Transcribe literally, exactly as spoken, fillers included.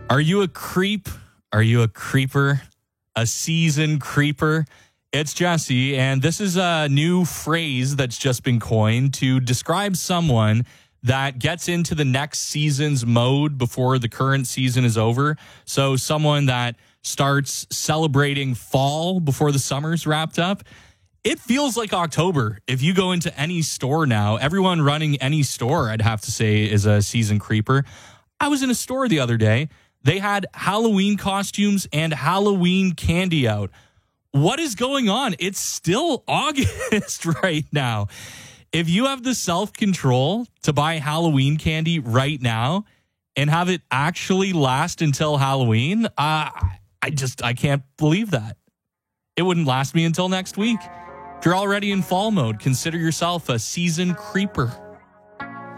Are you a creep? Are you a creeper? A season creeper? It's Jesse, and this is a new phrase that's just been coined to describe someone that gets into the next season's mode before the current season is over. So someone that starts celebrating fall before the summer's wrapped up. It feels like October. If you go into any store now, everyone running any store, I'd have to say, is a season creeper. I was in a store the other day. They had Halloween costumes and Halloween candy out. What is going on? It's still August right now. If you have the self-control to buy Halloween candy right now and have it actually last until Halloween, uh, I just, I can't believe that. It wouldn't last me until next week. If you're already in fall mode, consider yourself a season creeper.